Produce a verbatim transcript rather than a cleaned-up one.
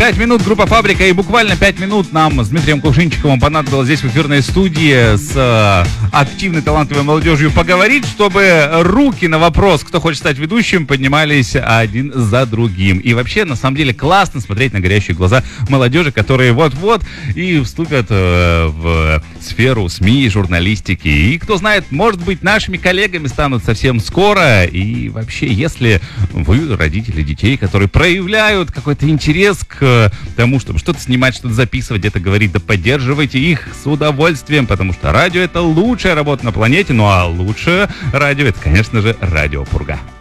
Пять минут, группа «Фабрика», и буквально пять минут нам с Дмитрием Кувшинчиковым понадобилось здесь в эфирной студии с э, активной талантливой молодежью поговорить, чтобы руки на вопрос, кто хочет стать ведущим, поднимались один за другим. И вообще, на самом деле, классно смотреть на горящие глаза молодежи, которые вот-вот и вступят э, в сферу СМИ, журналистики. И, кто знает, может быть, нашими коллегами станут совсем скоро. И вообще, если вы родители детей, которые проявляют какой-то интерес к тому, чтобы что-то снимать, что-то записывать, где-то говорить, да поддерживайте их с удовольствием, потому что радио — это лучшая работа на планете, ну а лучшее радио — это, конечно же, Радио Пурга.